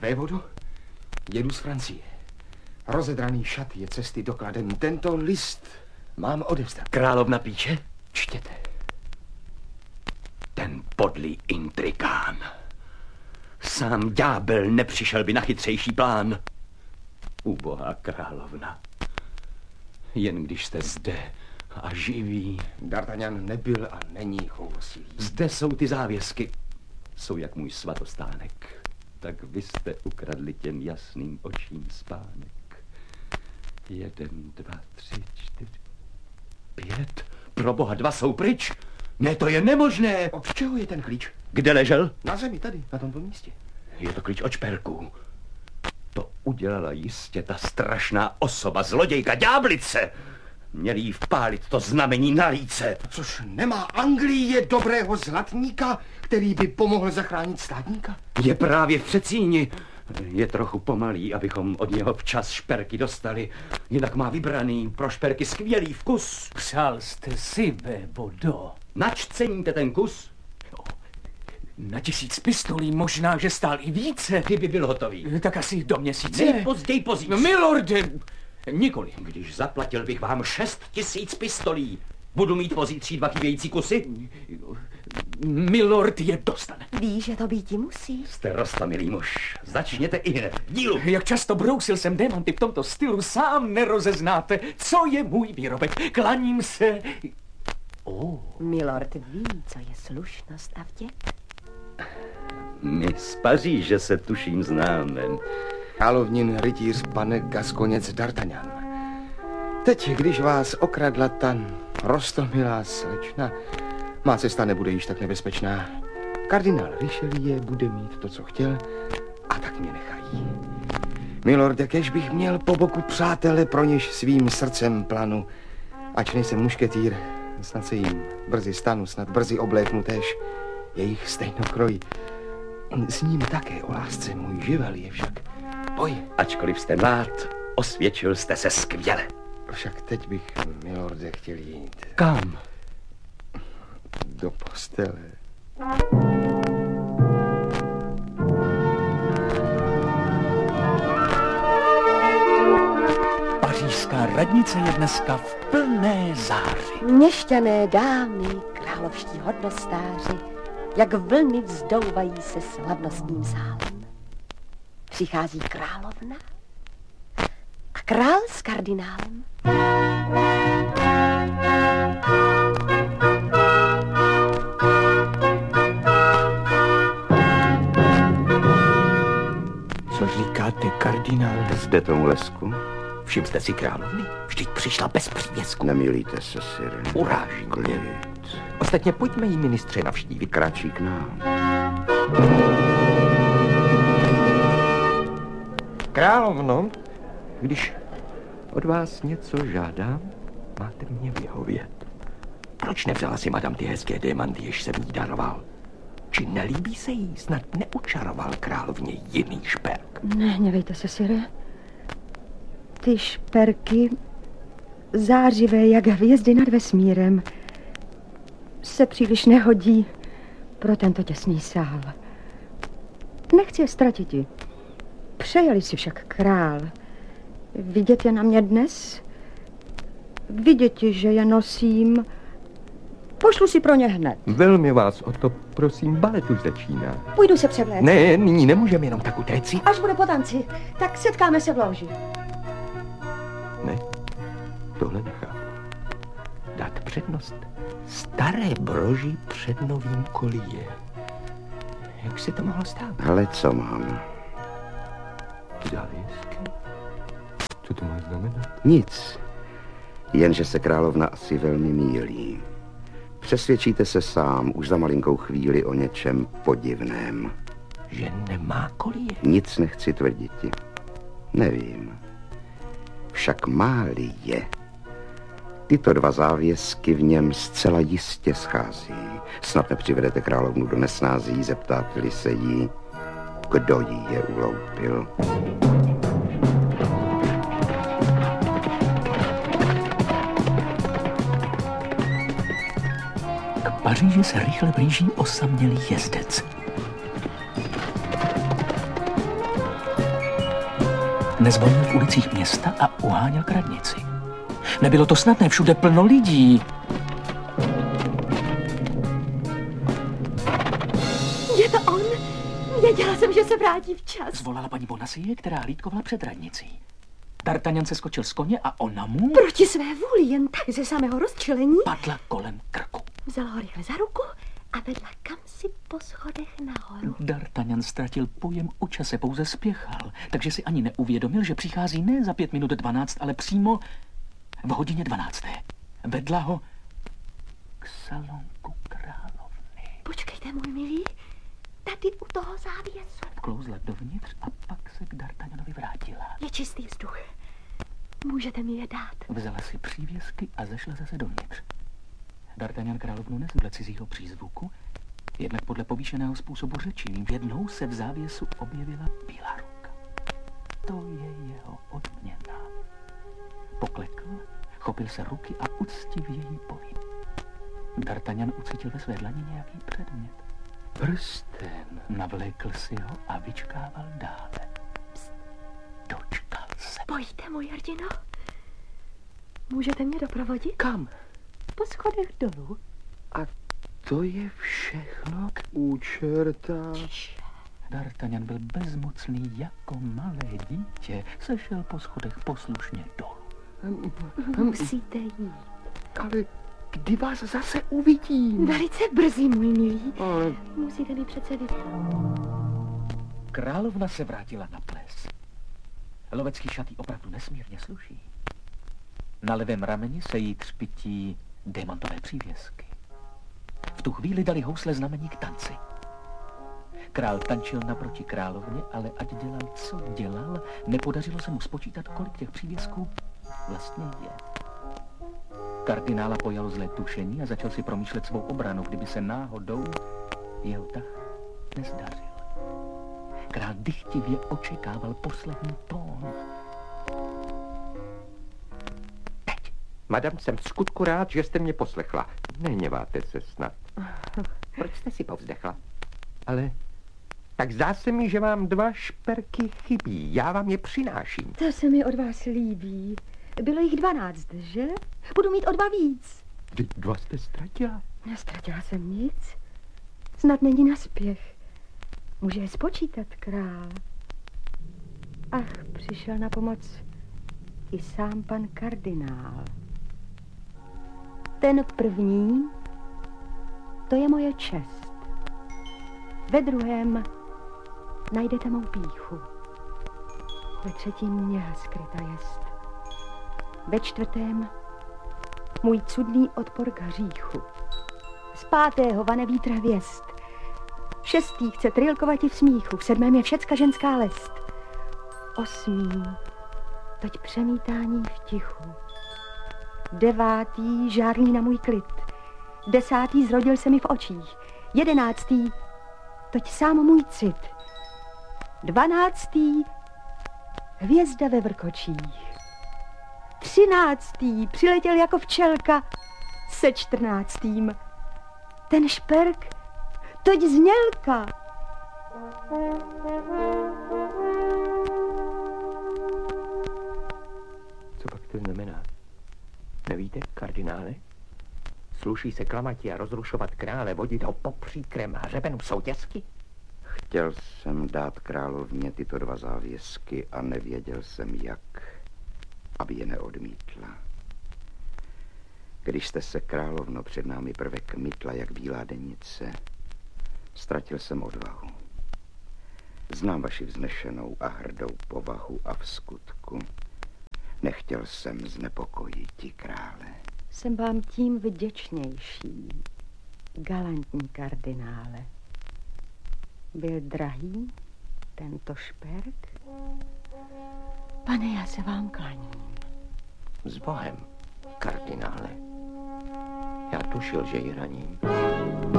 Vévodo, jedu z Francie. Rozedraný šat je cesty dokladem. Tento list mám odevzdat. Královna píče? Čtěte. Ten podlý intrikán. Sám ďábel nepřišel by na chytřejší plán. Ubohá královna. Jen když jste zde a živí. D'Artagnan nebyl a není choulostivý. Zde jsou ty závěsky. Jsou jak můj svatostánek. Tak vy jste ukradli těm jasným očím spánek. 1, 2, 3, 4, 5. Proboha, 2 jsou pryč. Ne, to je nemožné. Od čeho je ten klíč? Kde ležel? Na zemi, tady, na tomto místě. Je to klíč od šperků. To udělala jistě ta strašná osoba, zlodějka, ďáblice. Měli jí vpálit to znamení na líce. Což nemá Anglie dobrého zlatníka, který by pomohl zachránit státníka? Je právě v předsíni. Je trochu pomalý, abychom od něho včas šperky dostali. Jinak má vybraný pro šperky skvělý vkus. Přál jste si, Vévodo. Nač ceníte ten kus? Na 1000 pistolí, možná, že stál i více. Kdyby byl hotový. Tak asi do měsíce. Nejpozději pozítří. No, milorde, nikoli. Když zaplatil bych vám 6 000 pistolí, budu mít pozítří 2 chybějící kusy? Milord je dostane. Ví, že to býti musí. Jste roztomilý muž. Začněte i hned. Dílu. Jak často brousil jsem démanty v tomto stylu, sám nerozeznáte, co je můj výrobek. Klaním se. Milord ví, co je slušnost a vděk. My z Paříže se tuším známe. Královnin rytíř pane Gaskoněc D'Artagnan. Teď, když vás okradla ta roztomilá slečna, má cesta nebude již tak nebezpečná. Kardinál Richelieu bude mít to, co chtěl, a tak mě nechají. Milorde, kež bych měl po boku přátele, pro něž svým srdcem planu. Ač nejsem mušketýr, snad se jim brzy stanu, snad brzy obléknu též jejich stejnokroj. S ním také o lásce můj živel je však boj. Ačkoliv jste mlád, osvědčil jste se skvěle. Však teď bych, milorde, chtěl jít. Kam? Do postele. Pařížská radnice je dneska v plné záři. Měšťané, dámy, královští hodnostáři, jak vlny vzdouvají se slavnostním sálem. Přichází královna a král s kardinálem. Co říkáte, kardinál? Zde tomu lesku? Všim jste si královny? Vždyť přišla bez přívěsku. Nemilíte se, Sire. Uráží. Klid. Ostatně pojďme jí, ministře, navštívit. Kráčí k nám. Královno, když od vás něco žádám, máte mě vyhovět. Proč nevzala si madam ty hezké démanty, jež jsem jí daroval? Či nelíbí se jí, snad neučaroval královně jiný šperk? Nehněvejte se, Sire. Ty šperky, zářivé jak hvězdy nad vesmírem, se příliš nehodí pro tento těsný sál. Nechci je ztratiti. Přejeli si však král vidět je na mě dnes, vidět, že je nosím, pošlu si pro ně hned. Velmi vás o to prosím, balet už začíná. Půjdu se převléct. Ne, nyní nemůžeme jenom tak utéci. Až bude po tanci, tak setkáme se v loži. Ne, tohle nechápu. Dát přednost staré broži před novým kolíje. Jak se to mohlo stát? Ale co mám? Závěsky? Co to má znamenat? Nic. Jenže se královna asi velmi mýlí. Přesvědčíte se sám už za malinkou chvíli o něčem podivném. Že nemá kolíje? Nic nechci tvrdit ti. Nevím. Však má-li je, tyto 2 závěsky v něm zcela jistě schází. Snad nepřivedete královnu do nesnází, zeptáte-li se jí, kdo jí je uloupil. K Paříži se rychle blíží osamělý jezdec. Nezvonil v ulicích města a uháněl k radnici. Nebylo to snadné, všude plno lidí. Je to on? Věděla jsem, že se vrátí včas. Zvolala paní Bonacieux, která hlídkovala před radnicí. D'Artagnan se skočil z koně a ona mu Proti své vůli, jen tak ze samého rozčilení, padla kolem krku. vzala ho rychle za ruku a vedla kamsi po schodech nahoru. D'Artagnan ztratil pojem o čase, pouze spěchal, takže si ani neuvědomil, že přichází ne za 5 minut 12, ale přímo v hodině 12. Vedla ho k salonku královny. Počkejte, můj milý, tady u toho závěsu. Vklouzla dovnitř a pak se k D'Artagnanovi vrátila. Je čistý vzduch. Můžete mi je dát. Vzala si přívěsky a zešla zase dovnitř. D'Artagnan královnu nesl dle cizího přízvuku, jednak podle povýšeného způsobu řečí. V jednou se v závěsu objevila bílá ruka. To je jeho odměna. Poklekl, chopil se ruky a uctivě jí povídal. D'Artagnan ucítil ve své dlani nějaký předmět. Prsten. Navlékl si ho a vyčkával dále. Pst, dočkal se. Pojďte, můj hrdino. Můžete mě doprovodit? Kam? Po schodech dolů. A to je všechno u čerta. D'Artagnan byl bezmocný jako malé dítě. Sešel po schodech poslušně dolů. Musíte jít. Ale kdy vás zase uvidím? Velice brzy, můj milý. Ale Musíte mi přece vydat. Královna se vrátila na ples. Lovecký šat jí opravdu nesmírně sluší. Na levém rameni se jí třpytí démantové přívěsky. V tu chvíli dali housle znamení k tanci. Král tančil naproti královně, ale ať dělal, co dělal, nepodařilo se mu spočítat, kolik těch přívěsků vlastně je. Kardinála pojalo zlé tušení a začal si promýšlet svou obranu, kdyby se náhodou jeho tah nezdařil. Král dychtivě očekával poslední tón. Teď. madam, jsem v skutku rád, že jste mě poslechla. Nehněváte se snad. Proč jste si povzdechla? Ale tak zdá se mi, že vám 2 šperky chybí. Já vám je přináším. To se mi od vás líbí. Bylo jich 12, že? Budu mít o 2 víc. Vždyť 2 jste ztratila. Nestratila jsem nic. Snad není naspěch. Může je spočítat, král. Ach, přišel na pomoc i sám pan kardinál. Ten první, to je moje čest. Ve druhém najdete mou pýchu. Ve třetím měha skryta jest. Ve čtvrtém můj cudný odpor k hříchu. Z 5. vane vítr hvězd. 6. chce trilkovati v smíchu. V 7. je všecka ženská lest. 8. toť přemítání v tichu. 9. žárlí na můj klid. 10. zrodil se mi v očích. 11. toť sám můj cit. 12. hvězda ve vrkočích. 13. přiletěl jako včelka. Se 14. ten šperk, toť znělka. Co pak to znamená? Nevíte, kardinále? Sluší se klamati a rozrušovat krále, vodit ho po příkrém hřebenu soutězky? Chtěl jsem dát královně tyto 2 závěsky a nevěděl jsem jak, aby je neodmítla. Když jste se, královno, před námi prve kmitla jak bílá denice, ztratil jsem odvahu. Znám vaši vznešenou a hrdou povahu a v skutku nechtěl jsem znepokojit ti, krále. Jsem vám tím vděčnější, galantní kardinále. Byl drahý tento šperk? Pane, já se vám klaním. S Bohem, kardinále. Já tušil, že ji raním.